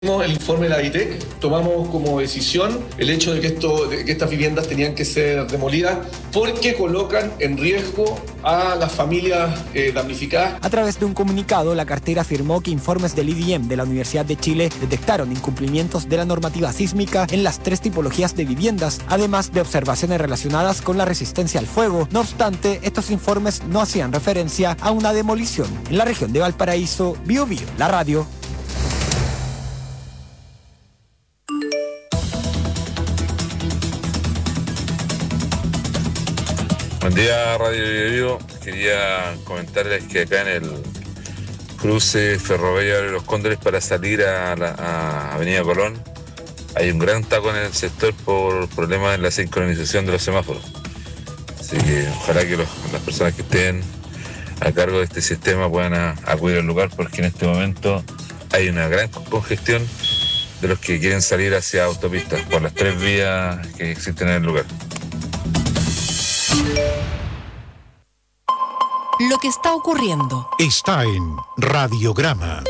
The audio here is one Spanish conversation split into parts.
El informe de la ITEC, tomamos como decisión el hecho de que estas viviendas tenían que ser demolidas porque colocan en riesgo a las familias damnificadas. A través de un comunicado, la cartera afirmó que informes del IDM de la Universidad de Chile detectaron incumplimientos de la normativa sísmica en las 3 tipologías de viviendas, además de observaciones relacionadas con la resistencia al fuego. No obstante, estos informes no hacían referencia a una demolición. En la región de Valparaíso, Biobío, la radio. Buen día, Radio Biobío. Quería comentarles que acá en el cruce ferroviario de Los Cóndores para salir a Avenida Colón hay un gran taco en el sector por problemas en la sincronización de los semáforos. Así que ojalá que las personas que estén a cargo de este sistema puedan acudir al lugar, porque en este momento hay una gran congestión de los que quieren salir hacia autopistas por las 3 vías que existen en el lugar. Lo que está ocurriendo está en Radiograma.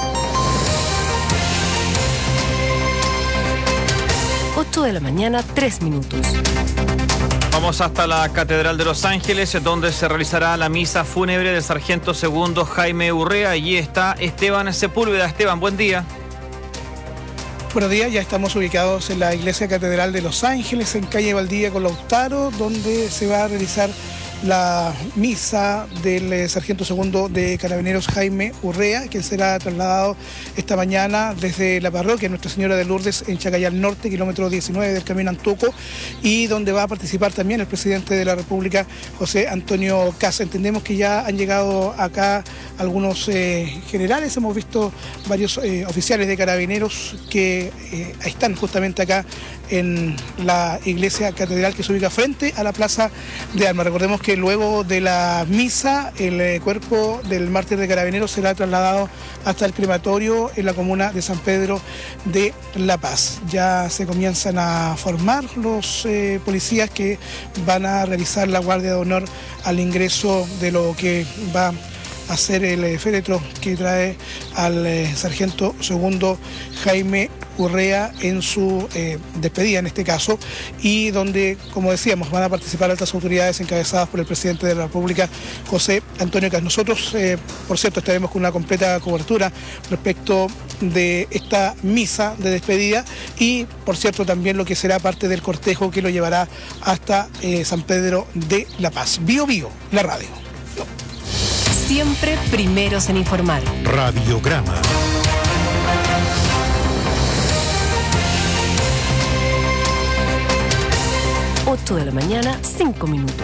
8 de la mañana, 3 minutos. Vamos hasta la Catedral de Los Ángeles, donde se realizará la misa fúnebre del sargento segundo Jaime Urrea. Allí está Esteban Sepúlveda. Esteban, buen día. Buenos días, ya estamos ubicados en la Iglesia Catedral de Los Ángeles, en calle Valdivia con Lautaro, donde se va a realizar la misa del sargento segundo de Carabineros Jaime Urrea, quien será trasladado esta mañana desde la parroquia Nuestra Señora de Lourdes en Chacayal Norte, kilómetro 19 del camino Antuco, y donde va a participar también el presidente de la República, José Antonio Kast. Entendemos que ya han llegado acá algunos generales, hemos visto varios oficiales de Carabineros que están justamente acá en la Iglesia Catedral, que se ubica frente a la Plaza de Armas. Recordemos que luego de la misa, el cuerpo del mártir de Carabineros será trasladado hasta el crematorio en la comuna de San Pedro de La Paz. Ya se comienzan a formar los policías que van a realizar la guardia de honor al ingreso de lo que va a ser el féretro que trae al sargento segundo Jaime Urrea en su despedida en este caso, y donde, como decíamos, van a participar altas autoridades encabezadas por el presidente de la República, José Antonio Kast. Nosotros, por cierto, estaremos con una completa cobertura respecto de esta misa de despedida y, por cierto, también lo que será parte del cortejo que lo llevará hasta San Pedro de La Paz. Biobío, la radio. Siempre primeros en informar. Radiograma. 8 de la mañana, 5 minutos.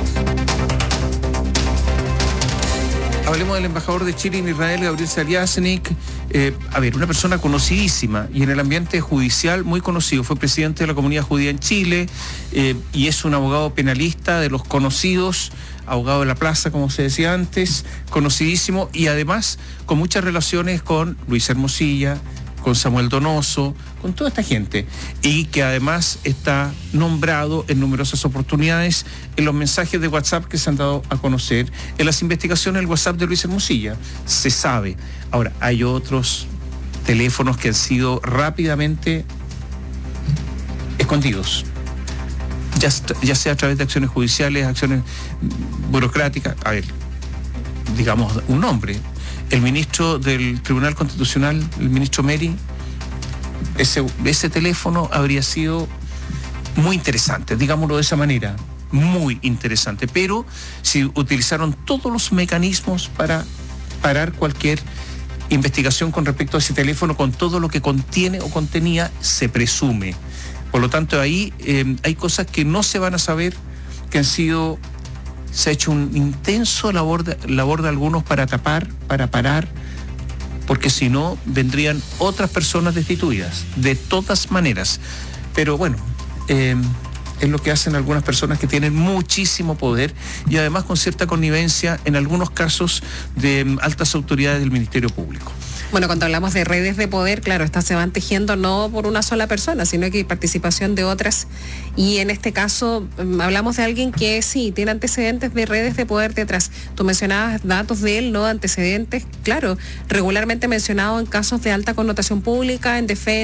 Hablemos del embajador de Chile en Israel, Gabriel Saliasnik. Una persona conocidísima y en el ambiente judicial muy conocido. Fue presidente de la comunidad judía en Chile y es un abogado penalista de los conocidos, abogado de la plaza, como se decía antes, conocidísimo, y además con muchas relaciones con Luis Hermosilla, con Samuel Donoso, con toda esta gente, y que además está nombrado en numerosas oportunidades en los mensajes de WhatsApp que se han dado a conocer, en las investigaciones del WhatsApp de Luis Hermosilla. Se sabe. Ahora, hay otros teléfonos que han sido rápidamente escondidos, ya sea a través de acciones judiciales, acciones burocráticas. Digamos un nombre. El ministro del Tribunal Constitucional, el ministro Meri, ese teléfono habría sido muy interesante, digámoslo de esa manera, muy interesante, pero si utilizaron todos los mecanismos para parar cualquier investigación con respecto a ese teléfono, con todo lo que contiene o contenía, se presume. Por lo tanto, ahí hay cosas que no se van a saber, que se ha hecho un intenso labor de algunos para tapar, para parar, porque si no vendrían otras personas destituidas, de todas maneras. Pero bueno, es lo que hacen algunas personas que tienen muchísimo poder y además con cierta connivencia en algunos casos de altas autoridades del Ministerio Público. Bueno, cuando hablamos de redes de poder, claro, estas se van tejiendo no por una sola persona, sino que hay participación de otras. Y en este caso hablamos de alguien que sí, tiene antecedentes de redes de poder detrás. Tú mencionabas datos de él, ¿no? Antecedentes, claro, regularmente mencionado en casos de alta connotación pública, en defensa